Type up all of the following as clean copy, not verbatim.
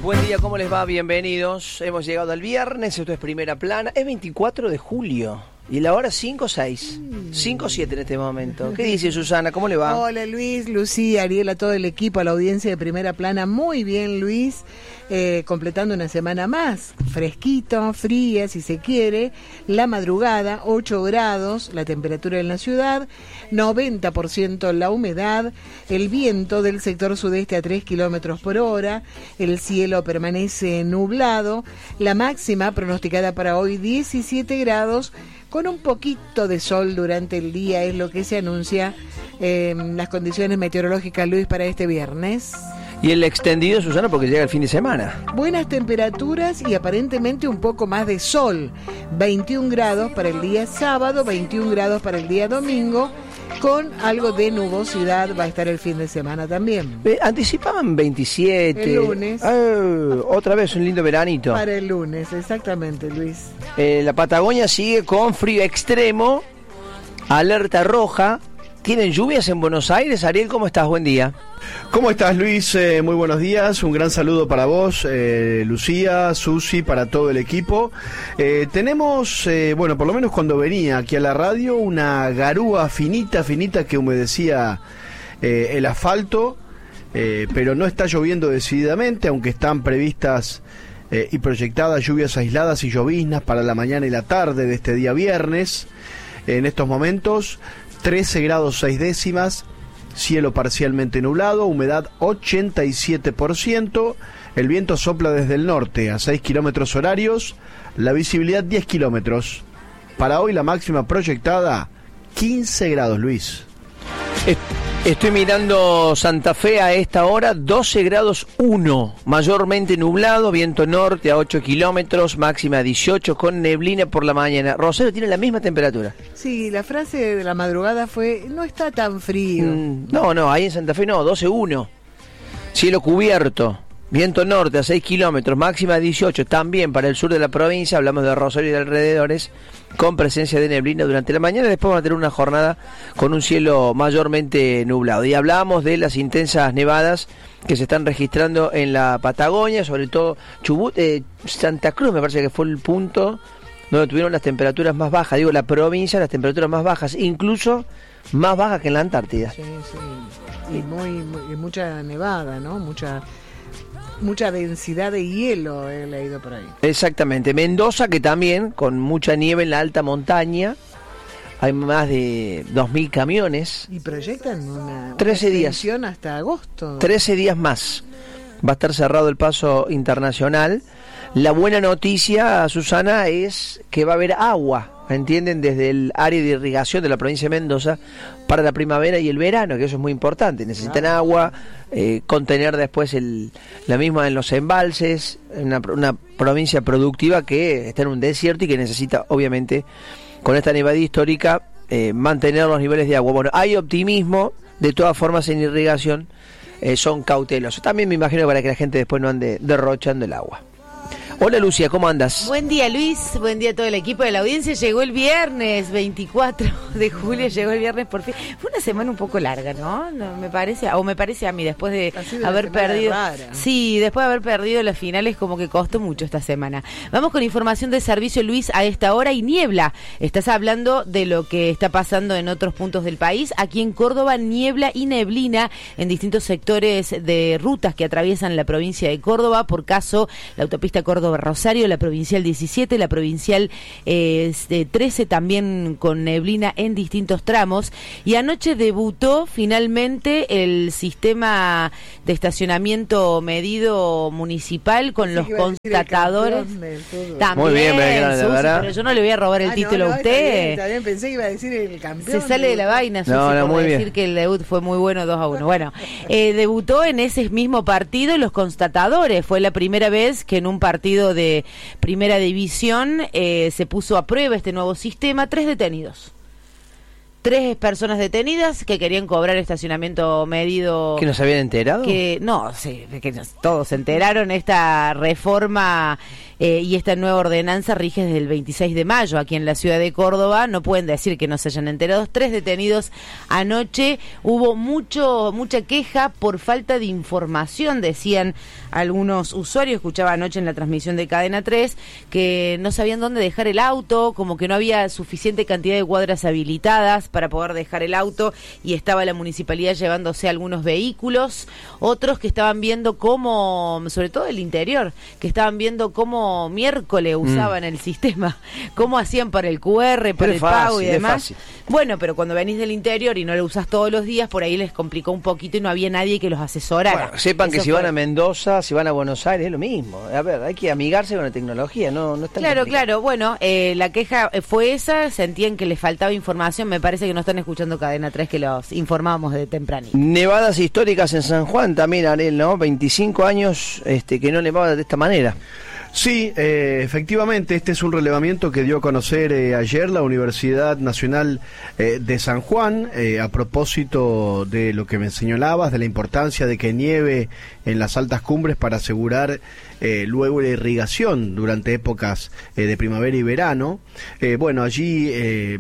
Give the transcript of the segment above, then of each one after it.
Buen día, ¿cómo les va? Bienvenidos. Hemos llegado al viernes, esto es Primera Plana. Es 24 de julio y la hora 5:06. 5:07 en este momento. ¿Qué dice Susana? ¿Cómo le va? Hola Luis, Lucía, Ariel, a todo el equipo, a la audiencia de Primera Plana. Muy bien, Luis. Completando una semana más, fresquito, fría si se quiere, la madrugada, 8 grados, la temperatura en la ciudad, 90% la humedad, el viento del sector sudeste a 3 kilómetros por hora, el cielo permanece nublado, la máxima pronosticada para hoy 17 grados, con un poquito de sol durante el día, es lo que se anuncia las condiciones meteorológicas, Luis, para este viernes. Y el extendido, Susana, porque llega el fin de semana. Buenas temperaturas y aparentemente un poco más de sol. 21 grados para el día sábado, 21 grados para el día domingo, con algo de nubosidad va a estar el fin de semana también. Anticipaban 27. El lunes. Otra vez un lindo veranito. Para el lunes, exactamente, Luis. La Patagonia sigue con frío extremo, alerta roja. ¿Tienen lluvias en Buenos Aires? Ariel, ¿cómo estás? Buen día. ¿Cómo estás, Luis? Muy buenos días. Un gran saludo para vos, Lucía, Susi, para todo el equipo. Tenemos, bueno, por lo menos cuando venía aquí a la radio, una garúa finita que humedecía el asfalto, pero no está lloviendo decididamente, aunque están previstas y proyectadas lluvias aisladas y lloviznas para la mañana y la tarde de este día viernes. En estos momentos, 13 grados 6 décimas, cielo parcialmente nublado, humedad 87%, el viento sopla desde el norte a 6 kilómetros horarios, la visibilidad 10 kilómetros. Para hoy la máxima proyectada 15 grados, Luis. Estoy mirando Santa Fe a esta hora, 12 grados 1, mayormente nublado, viento norte a 8 kilómetros, máxima 18 con neblina por la mañana. Rosario tiene la misma temperatura. Sí, la frase de la madrugada fue, no está tan frío. No, ahí en Santa Fe no, 12-1, cielo cubierto, viento norte a 6 kilómetros, máxima 18, también para el sur de la provincia, hablamos de Rosario y de alrededores, con presencia de neblina durante la mañana. Después van a tener una jornada con un cielo mayormente nublado. Y hablábamos de las intensas nevadas que se están registrando en la Patagonia, sobre todo Chubut, Santa Cruz me parece que fue el punto donde tuvieron las temperaturas más bajas, digo la provincia, las temperaturas más bajas, incluso más bajas que en la Antártida. Sí. Y mucha nevada, ¿no? Mucha densidad de hielo he leído por ahí. Exactamente. Mendoza, que también con mucha nieve en la alta montaña, hay más de 2.000 camiones. Y proyectan una 13 días hasta agosto. 13 días más. Va a estar cerrado el paso internacional. La buena noticia, Susana, es que va a haber agua, ¿entienden? Desde el área de irrigación de la provincia de Mendoza para la primavera y el verano, que eso es muy importante. Necesitan agua, contener después la misma en los embalses, una provincia productiva que está en un desierto y que necesita, obviamente, con esta nevada histórica, mantener los niveles de agua. Bueno, hay optimismo, de todas formas en irrigación son cautelosos. También me imagino para que la gente después no ande derrochando el agua. Hola Lucia, ¿cómo andas? Buen día Luis, buen día a todo el equipo de la audiencia. Llegó el viernes 24 de julio, llegó el viernes por fin. Fue una semana un poco larga, ¿no? Me parece a mí, después de haber perdido. Rara. Sí, después de haber perdido las finales, como que costó mucho esta semana. Vamos con información de servicio, Luis, a esta hora y niebla. Estás hablando de lo que está pasando en otros puntos del país. Aquí en Córdoba, niebla y neblina en distintos sectores de rutas que atraviesan la provincia de Córdoba. Por caso, la autopista Córdoba-Rosario, la provincial 17, la provincial 13 también con neblina en distintos tramos. Y anoche debutó finalmente el sistema de estacionamiento medido municipal con los constatadores. También, muy bien, Susi, pero yo no le voy a robar el título a usted. También pensé que iba a decir el campeón. Se sale de la vaina, Susi, por decir que el debut fue muy bueno, 2-1. Bueno, debutó en ese mismo partido los constatadores. Fue la primera vez que en un partido de primera división se puso a prueba este nuevo sistema. 3 detenidos. 3 personas detenidas que querían cobrar estacionamiento medido. ¿Que no se habían enterado? Que no, sí, que todos se enteraron. Esta reforma y esta nueva ordenanza rige desde el 26 de mayo aquí en la ciudad de Córdoba. No pueden decir que no se hayan enterado. 3 detenidos anoche. Hubo mucha queja por falta de información, decían algunos usuarios. Escuchaba anoche en la transmisión de Cadena 3 que no sabían dónde dejar el auto, como que no había suficiente cantidad de cuadras habilitadas para poder dejar el auto y estaba la municipalidad llevándose algunos vehículos. Otros que estaban viendo cómo, sobre todo el interior, que estaban viendo cómo miércoles usaban el sistema, cómo hacían para el QR, para el pago y demás. Bueno, pero cuando venís del interior y no lo usás todos los días, por ahí les complicó un poquito y no había nadie que los asesorara. Bueno, sepan que si van a Mendoza, si van a Buenos Aires, es lo mismo. A ver, hay que amigarse con la tecnología, no es tan complicado. Claro. Bueno, la queja fue esa, sentían que les faltaba información. Me parece que no están escuchando Cadena 3, que los informábamos de tempranito. Nevadas históricas en San Juan también, Ariel, ¿no? 25 años que no nevaba de esta manera. Sí, efectivamente, este es un relevamiento que dio a conocer ayer la Universidad Nacional de San Juan, a propósito de lo que me señalabas, de la importancia de que nieve en las altas cumbres para asegurar luego la irrigación durante épocas de primavera y verano. Bueno, allí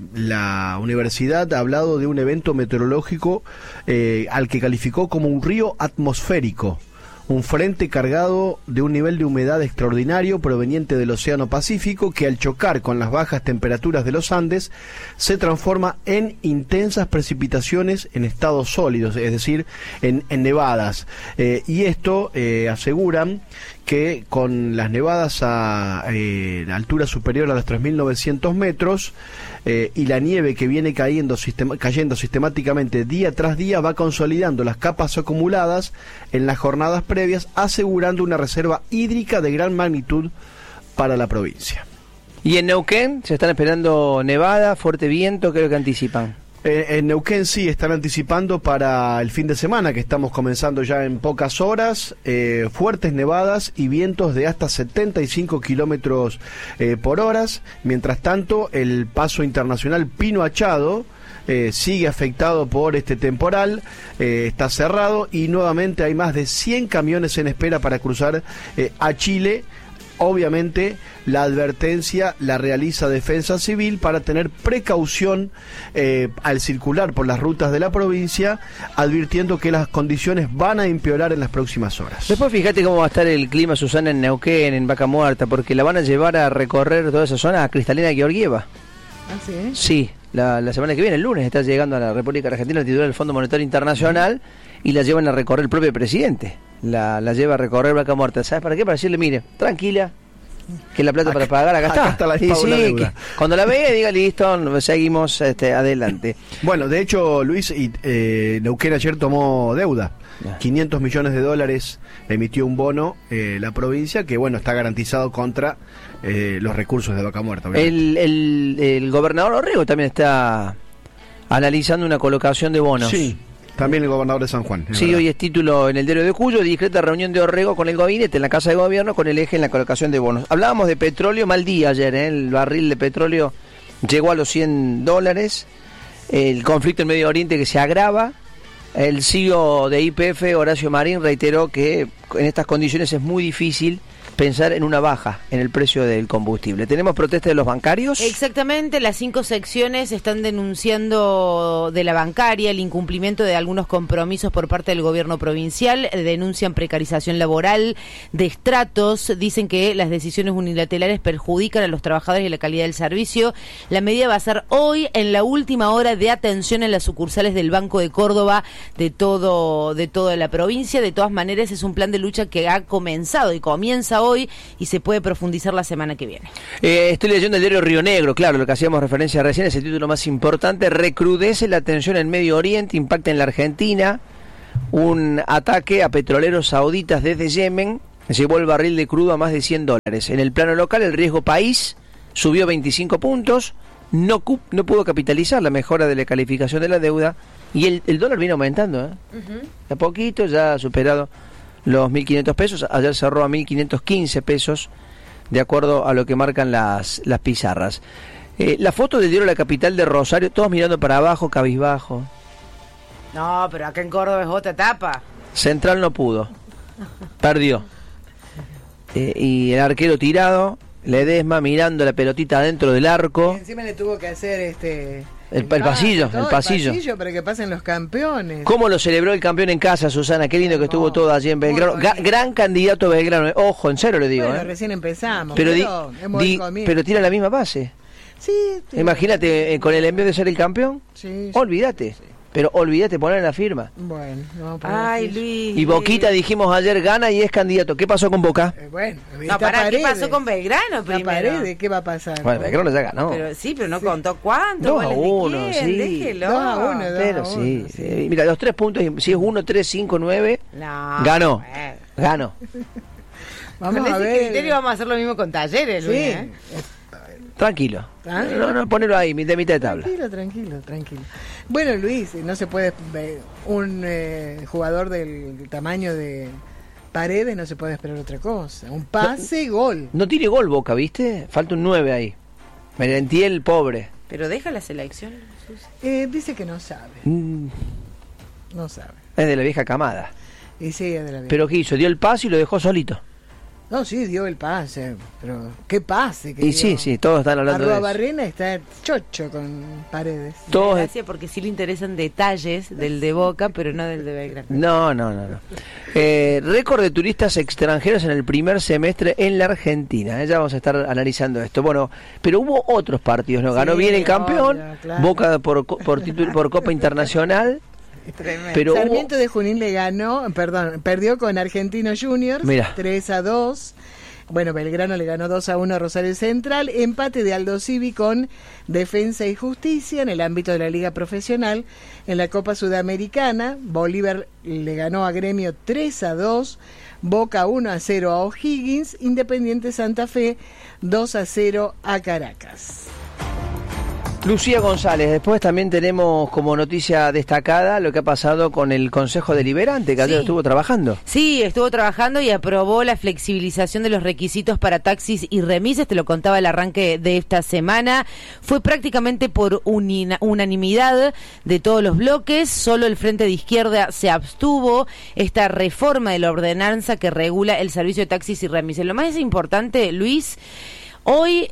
la universidad ha hablado de un evento meteorológico al que calificó como un río atmosférico. Un frente cargado de un nivel de humedad extraordinario proveniente del Océano Pacífico que al chocar con las bajas temperaturas de los Andes se transforma en intensas precipitaciones en estados sólidos, es decir, en nevadas. Y esto aseguran que con las nevadas a altura superior a los 3.900 metros y la nieve que viene cayendo sistemáticamente día tras día va consolidando las capas acumuladas en las jornadas previas, asegurando una reserva hídrica de gran magnitud para la provincia. ¿Y en Neuquén se están esperando nevada, fuerte viento? ¿Qué es lo que anticipan? En Neuquén sí están anticipando para el fin de semana, que estamos comenzando ya en pocas horas, fuertes nevadas y vientos de hasta 75 kilómetros por hora. Mientras tanto, el paso internacional Pino Achado sigue afectado por este temporal, está cerrado y nuevamente hay más de 100 camiones en espera para cruzar a Chile. Obviamente la advertencia la realiza Defensa Civil para tener precaución al circular por las rutas de la provincia, advirtiendo que las condiciones van a empeorar en las próximas horas. Después fíjate cómo va a estar el clima, Susana, en Neuquén, en Vaca Muerta, porque la van a llevar a recorrer toda esa zona a Cristalina Georgieva. ¿Ah, sí? Sí, la semana que viene, el lunes, está llegando a la República Argentina el titular del Fondo Monetario Internacional y la llevan a recorrer el propio presidente. La lleva a recorrer Vaca Muerta. ¿Sabes para qué? Para decirle, mire, tranquila, que la plata para pagar acá está la deuda. Cuando la vea diga, listo, seguimos adelante. Bueno, de hecho, Luis, Neuquén ayer tomó deuda. 500 millones de dólares emitió un bono la provincia que, bueno, está garantizado contra los recursos de Vaca Muerta. El gobernador Orrego también está analizando una colocación de bonos. Sí. También el gobernador de San Juan. Sí, verdad. Hoy es título en el diario de Cuyo, discreta reunión de Orrego con el gabinete en la Casa de Gobierno con el eje en la colocación de bonos. Hablábamos de petróleo, mal día ayer, el barril de petróleo llegó a los $100, el conflicto en Medio Oriente que se agrava, el CEO de YPF, Horacio Marín, reiteró que en estas condiciones es muy difícil pensar en una baja en el precio del combustible. ¿Tenemos protesta de los bancarios? Exactamente, las 5 secciones están denunciando de la bancaria el incumplimiento de algunos compromisos por parte del gobierno provincial, denuncian precarización laboral, destratos, dicen que las decisiones unilaterales perjudican a los trabajadores y la calidad del servicio. La medida va a ser hoy en la última hora de atención en las sucursales del Banco de Córdoba de toda la provincia. De todas maneras, es un plan de lucha que ha comenzado y comienza hoy y se puede profundizar la semana que viene. Estoy leyendo el diario Río Negro, claro, lo que hacíamos referencia recién es el título más importante. Recrudece la tensión en Medio Oriente, impacta en la Argentina. Un ataque a petroleros sauditas desde Yemen llevó el barril de crudo a más de $100. En el plano local, el riesgo país subió 25 puntos, no pudo capitalizar la mejora de la calificación de la deuda y el dólar viene aumentando. De a poquito ya ha superado los 1.500 pesos, ayer cerró a 1.515 pesos, de acuerdo a lo que marcan las pizarras. La foto del diario La Capital de Rosario, todos mirando para abajo, cabizbajo. No, pero acá en Córdoba es otra etapa. Central no pudo. Perdió. Y el arquero tirado, Ledesma mirando la pelotita dentro del arco. Y encima le tuvo que hacer el pasillo, todo, el pasillo. para que pasen los campeones. ¿Cómo lo celebró el campeón en casa, Susana? Qué lindo que estuvo todo allí en Belgrano. Gran candidato Belgrano. Ojo, en serio le digo. Bueno, recién empezamos. Pero pero tira la misma base. Sí. Imagínate, con el envío de ser el campeón. Sí. Olvídate. Sí. Pero olvídate poner la firma. Bueno, vamos Ay, Luis. Y Boquita, dijimos ayer, gana y es candidato. ¿Qué pasó con Boca? Bueno, no, ¿qué pasó con Belgrano primero? Paredes, ¿qué va a pasar? Bueno, Belgrano ya ganó. Pero no contó cuánto. 2-1, sí. Déjelo. 2-1, pero sí. Mira, los 3 puntos, si es 1, 3, 5, 9, ganó. Ganó. Vamos con a ese ver. criterio vamos a hacer lo mismo con Talleres, Luis. Tranquilo. No, ponelo ahí, de mitad de tabla. Tranquilo. Bueno, Luis, no se puede un jugador del tamaño de Paredes, no se puede esperar otra cosa. Un pase, gol. No tiene gol Boca, ¿viste? Falta un 9 ahí. Merentiel, pobre. Pero deja la selección. Dice que no sabe. No sabe. Es de la vieja camada. Y sí, es de la vieja. Pero ¿qué hizo? Dio el pase y lo dejó solito. No, sí, dio el pase, pero ¿qué pase? Y dio? Sí, todos están hablando de eso. Barrena está chocho con Paredes. Gracias, porque sí le interesan detalles del de Boca, pero no del de Belgrano. No. Récord de turistas extranjeros en el primer semestre en la Argentina. Ya vamos a estar analizando esto. Bueno, pero hubo otros partidos, ¿no? Ganó bien el campeón, obvio, claro. Boca por Copa Internacional. Pero Sarmiento de Junín perdió con Argentinos Juniors 3-2. Bueno, Belgrano le ganó 2-1 a Rosario Central. Empate de Aldo Civi con Defensa y Justicia en el ámbito de la Liga Profesional. En la Copa Sudamericana, Bolívar le ganó a Gremio 3-2. Boca 1-0 a O'Higgins. Independiente Santa Fe 2-0 a Caracas. Lucía González, después también tenemos como noticia destacada lo que ha pasado con el Consejo Deliberante, que ayer estuvo trabajando. Sí, estuvo trabajando y aprobó la flexibilización de los requisitos para taxis y remises, te lo contaba el arranque de esta semana. Fue prácticamente por unanimidad de todos los bloques, solo el Frente de Izquierda se abstuvo. Esta reforma de la ordenanza que regula el servicio de taxis y remises. Lo más importante, Luis, hoy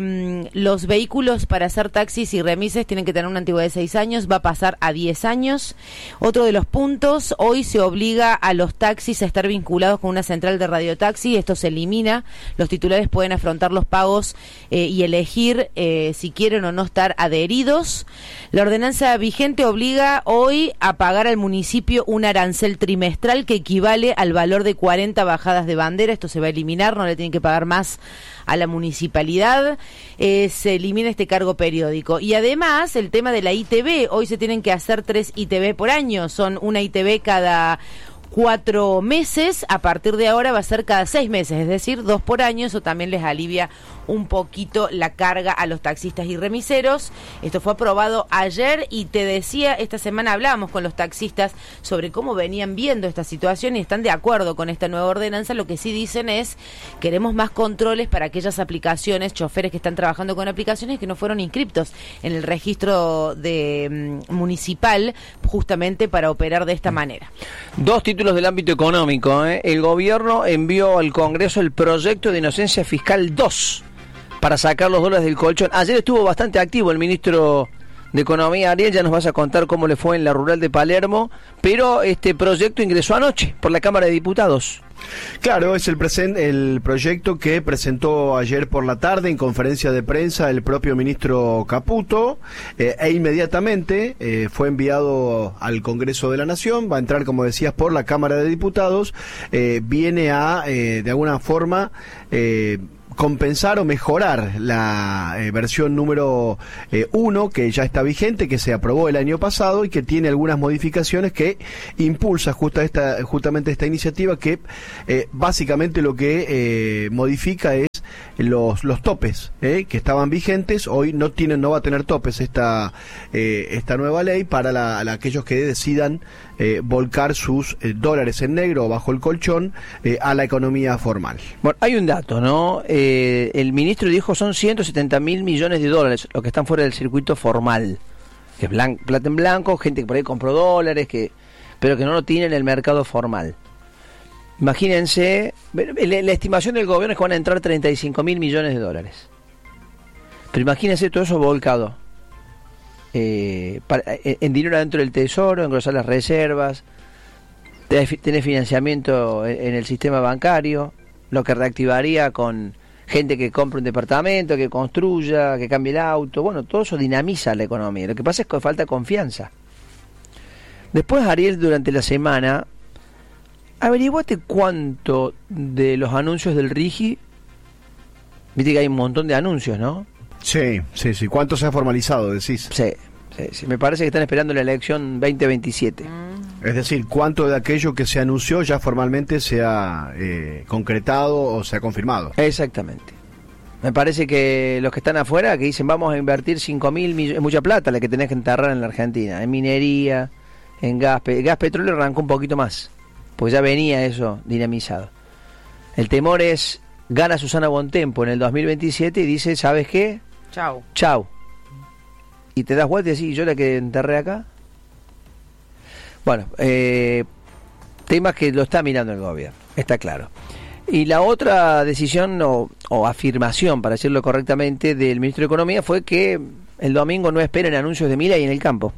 los vehículos para hacer taxis y remises tienen que tener una antigüedad de 6 años, va a pasar a 10 años. Otro de los puntos, hoy se obliga a los taxis a estar vinculados con una central de radiotaxi, esto se elimina, los titulares pueden afrontar los pagos y elegir si quieren o no estar adheridos. La ordenanza vigente obliga hoy a pagar al municipio un arancel trimestral que equivale al valor de 40 bajadas de bandera, esto se va a eliminar, no le tienen que pagar más a la municipalidad, se elimina este cargo periódico. Y además, el tema de la ITV, hoy se tienen que hacer 3 ITV por año, son una ITV cada 4 meses, a partir de ahora va a ser cada 6 meses, es decir, 2 por año, eso también les alivia un poquito la carga a los taxistas y remiseros. Esto fue aprobado ayer y te decía, esta semana hablábamos con los taxistas sobre cómo venían viendo esta situación y están de acuerdo con esta nueva ordenanza. Lo que sí dicen es, queremos más controles para aquellas aplicaciones, choferes que están trabajando con aplicaciones que no fueron inscriptos en el registro municipal, justamente para operar de esta manera. 2 títulos del ámbito económico. El gobierno envió al Congreso el proyecto de inocencia fiscal 2 para sacar los dólares del colchón. Ayer estuvo bastante activo el ministro de Economía, Ariel, ya nos vas a contar cómo le fue en la rural de Palermo, pero este proyecto ingresó anoche por la Cámara de Diputados. Claro, es el proyecto que presentó ayer por la tarde en conferencia de prensa el propio ministro Caputo, e inmediatamente fue enviado al Congreso de la Nación, va a entrar, como decías, por la Cámara de Diputados, viene a, de alguna forma, compensar o mejorar la versión número 1 que ya está vigente, que se aprobó el año pasado y que tiene algunas modificaciones que impulsa justamente esta iniciativa que básicamente lo que modifica es los topes que estaban vigentes. Hoy no va a tener topes esta nueva ley para aquellos que decidan volcar sus dólares en negro o bajo el colchón a la economía formal. Bueno, hay un dato, ¿no? El ministro dijo son 170.000 millones de dólares los que están fuera del circuito formal, que es plata en blanco, gente que por ahí compró dólares, pero que no lo tiene en el mercado formal. Imagínense, la estimación del gobierno es que van a entrar 35.000 millones de dólares. Pero imagínense todo eso volcado en dinero adentro del tesoro, engrosar las reservas, tener financiamiento en el sistema bancario, lo que reactivaría con gente que compra un departamento, que construya, que cambie el auto. Bueno, todo eso dinamiza la economía. Lo que pasa es que falta confianza. Después, Ariel, durante la semana, averiguate cuánto de los anuncios del RIGI, viste que hay un montón de anuncios, ¿no? Sí. ¿Cuánto se ha formalizado, decís? Sí. Me parece que están esperando la elección 2027. Es decir, ¿cuánto de aquello que se anunció ya formalmente se ha concretado o se ha confirmado? Exactamente. Me parece que los que están afuera, que dicen vamos a invertir 5.000 millones, es mucha plata la que tenés que enterrar en la Argentina, en minería, en gas petróleo arrancó un poquito más, pues ya venía eso dinamizado. El temor es, gana Susana Bontempo en el 2027 y dice, ¿sabes qué? Chau. Y te das vuelta y decís, ¿yo la que enterré acá? Bueno, temas que lo está mirando el gobierno, está claro. Y la otra decisión o afirmación, para decirlo correctamente, del ministro de Economía fue que el domingo no esperen anuncios de Milei en el campo.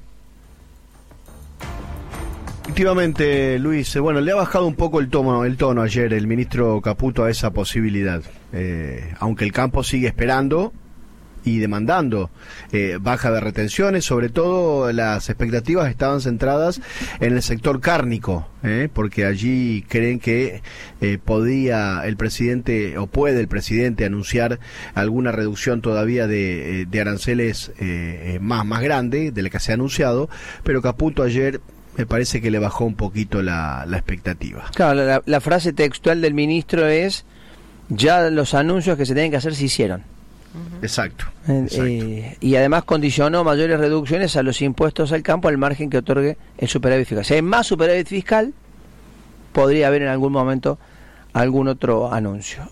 Efectivamente, Luis, bueno, le ha bajado un poco el tono ayer el ministro Caputo a esa posibilidad, aunque el campo sigue esperando y demandando baja de retenciones. Sobre todo las expectativas estaban centradas en el sector cárnico, porque allí creen que puede el presidente anunciar alguna reducción todavía de aranceles más grande de la que se ha anunciado, pero Caputo ayer me parece que le bajó un poquito la expectativa. Claro, la frase textual del ministro es, ya los anuncios que se tienen que hacer se hicieron. Exacto. Y además condicionó mayores reducciones a los impuestos al campo al margen que otorgue el superávit fiscal. Si hay más superávit fiscal, podría haber en algún momento algún otro anuncio.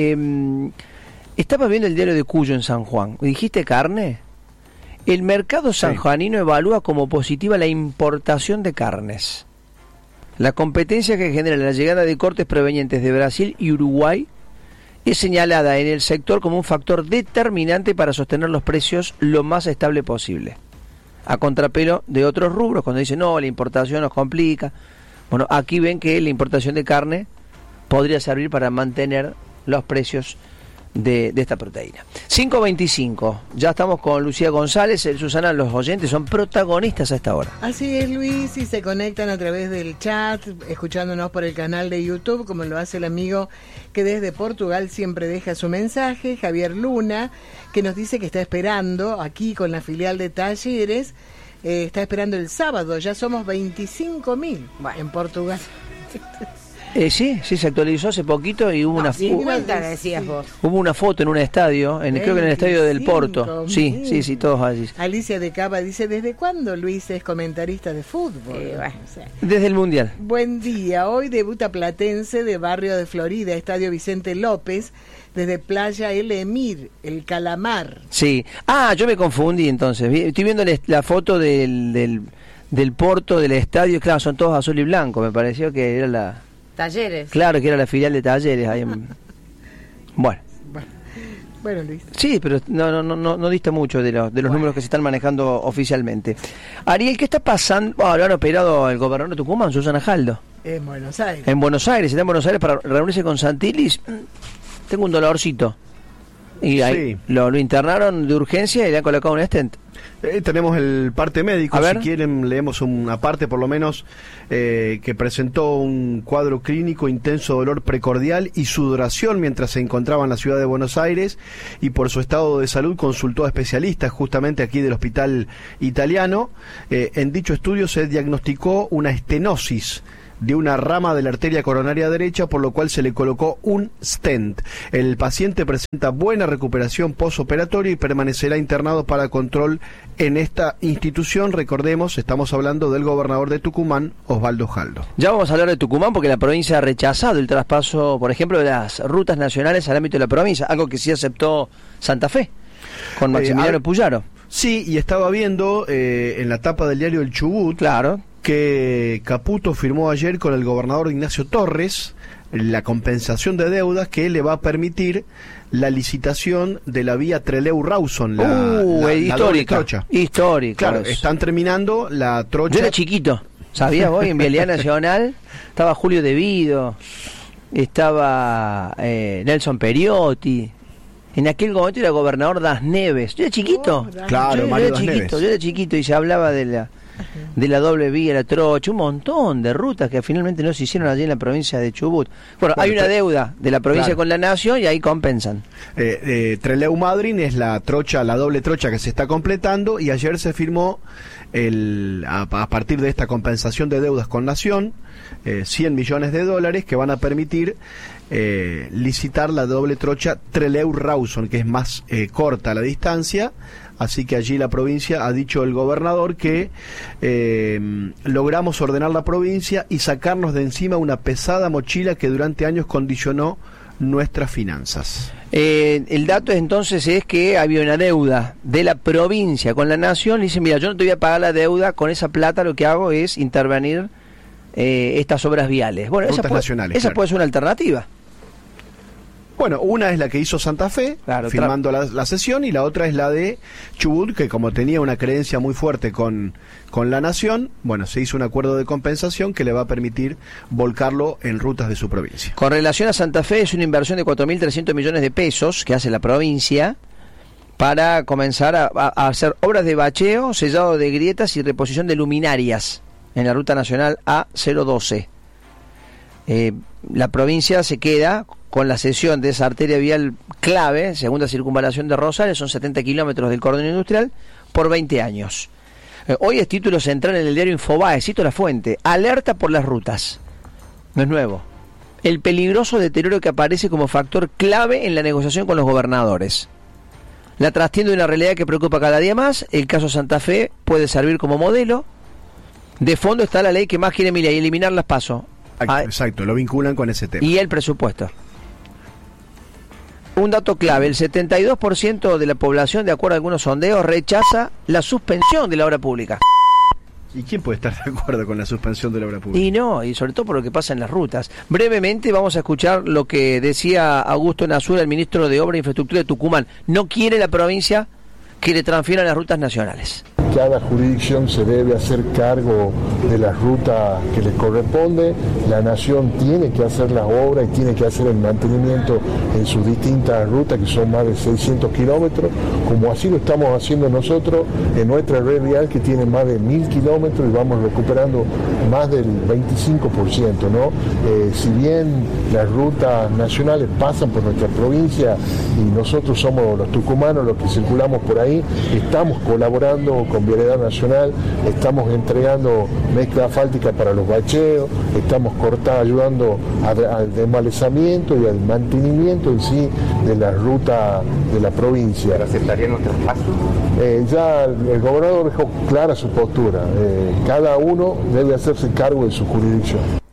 Estaba viendo el diario de Cuyo en San Juan. ¿Dijiste carne? El mercado sanjuanino evalúa como positiva la importación de carnes. La competencia que genera la llegada de cortes provenientes de Brasil y Uruguay es señalada en el sector como un factor determinante para sostener los precios lo más estable posible. A contrapelo de otros rubros, cuando dicen, no, la importación nos complica. Bueno, aquí ven que la importación de carne podría servir para mantener los precios de esta proteína. 5:25, ya estamos con Lucía González. Susana, los oyentes son protagonistas a esta hora. Así es, Luis, y se conectan a través del chat, escuchándonos por el canal de YouTube, como lo hace el amigo que desde Portugal siempre deja su mensaje, Javier Luna, que nos dice que está esperando aquí con la filial de Talleres, está esperando el sábado, ya somos 25.000 en Portugal. Sí, se actualizó hace poquito y hubo hubo una foto en un estadio, creo que en el estadio del Porto. Sí, todos allí. Alicia de Cava dice, ¿desde cuándo Luis es comentarista de fútbol? Desde el Mundial. Buen día, hoy debuta Platense de Barrio de Florida, Estadio Vicente López, desde Playa El Emir, el Calamar. Sí, yo me confundí entonces, estoy viendo la foto del Porto, del estadio, claro, son todos azul y blanco, me pareció que era la... Talleres. Claro que era la filial de Talleres. Ahí Bueno, Luis. Sí, pero no dista mucho de los números que se están manejando oficialmente. Ariel, ¿qué está pasando? Lo han operado el gobernador de Tucumán, Susana Jaldo. En Buenos Aires. Está en Buenos Aires para reunirse con Santilli. Tengo un dolorcito. Y ahí lo internaron de urgencia y le han colocado un stent. Tenemos el parte médico, si quieren leemos una parte por lo menos, que presentó un cuadro clínico, intenso dolor precordial y sudoración mientras se encontraba en la ciudad de Buenos Aires, y por su estado de salud consultó a especialistas justamente aquí del hospital italiano. En dicho estudio se diagnosticó una estenosis de una rama de la arteria coronaria derecha, por lo cual se le colocó un stent. El paciente presenta buena recuperación postoperatoria y permanecerá internado para control en esta institución. Recordemos, estamos hablando del gobernador de Tucumán, Osvaldo Jaldo. Ya vamos a hablar de Tucumán porque la provincia ha rechazado el traspaso, por ejemplo, de las rutas nacionales al ámbito de la provincia, algo que sí aceptó Santa Fe, con Maximiliano Puyaro. Sí, y estaba viendo en la tapa del diario El Chubut, claro, que Caputo firmó ayer con el gobernador Ignacio Torres la compensación de deudas que le va a permitir la licitación de la vía Trelew-Rawson, la histórica, trocha. Histórica. Claro, están terminando la trocha. Yo era chiquito, ¿sabías vos? En Vialidad Nacional estaba Julio Devido, estaba Nelson Periotti. En aquel momento era gobernador Das Neves. Yo era chiquito. Claro, Mario Das Neves. Yo era chiquito y se hablaba de la doble vía, la trocha, un montón de rutas que finalmente no se hicieron allí en la provincia de Chubut. Bueno, hay una deuda de la provincia con la nación y ahí compensan. Trelew-Madryn es la trocha, la doble trocha que se está completando, y ayer se firmó a partir de esta compensación de deudas con nación, $100 millones que van a permitir licitar la doble trocha Trelew-Rawson, que es más corta la distancia. Así que allí la provincia, ha dicho el gobernador, que logramos ordenar la provincia y sacarnos de encima una pesada mochila que durante años condicionó nuestras finanzas. El dato entonces es que había una deuda de la provincia con la nación. Le dicen, mira, yo no te voy a pagar la deuda, con esa plata lo que hago es intervenir estas obras viales. Bueno, esa puede ser una alternativa. Bueno, una es la que hizo Santa Fe, firmando la sesión, y la otra es la de Chubut, que como tenía una creencia muy fuerte con la nación, bueno, se hizo un acuerdo de compensación que le va a permitir volcarlo en rutas de su provincia. Con relación a Santa Fe, es una inversión de 4.300 millones de pesos que hace la provincia para comenzar a hacer obras de bacheo, sellado de grietas y reposición de luminarias en la ruta nacional A012. La provincia se queda con la cesión de esa arteria vial clave, segunda circunvalación de Rosales, son 70 kilómetros del cordón industrial, por 20 años. Hoy es título central en el diario Infobae, cito la fuente: alerta por las rutas. No es nuevo. El peligroso deterioro que aparece como factor clave en la negociación con los gobernadores. La trastienda de una realidad que preocupa cada día más. El caso Santa Fe puede servir como modelo. De fondo está la ley que más quiere Milei, eliminar las PASO. Exacto, lo vinculan con ese tema. Y el presupuesto. Un dato clave: el 72% de la población, de acuerdo a algunos sondeos, rechaza la suspensión de la obra pública. ¿Y quién puede estar de acuerdo con la suspensión de la obra pública? Y no, y sobre todo por lo que pasa en las rutas. Brevemente vamos a escuchar lo que decía Augusto Nasura, el ministro de Obra e Infraestructura de Tucumán. No quiere la provincia que le transfieran las rutas nacionales. Cada jurisdicción se debe hacer cargo de la ruta que le corresponde. La nación tiene que hacer las obras y tiene que hacer el mantenimiento en sus distintas rutas, que son más de 600 kilómetros, como así lo estamos haciendo nosotros en nuestra red vial, que tiene más de 1.000 kilómetros, y vamos recuperando más del 25%, ¿no? Si bien las rutas nacionales pasan por nuestra provincia y nosotros somos los tucumanos los que circulamos por ahí, estamos colaborando con Vialidad Nacional, estamos entregando mezcla asfáltica para los bacheos, estamos ayudando al desmalezamiento y al mantenimiento en sí de la ruta de la provincia. ¿Pero aceptarían los traspasos? Ya el gobernador dejó clara su postura. Cada uno debe hacerse cargo de su jurisdicción.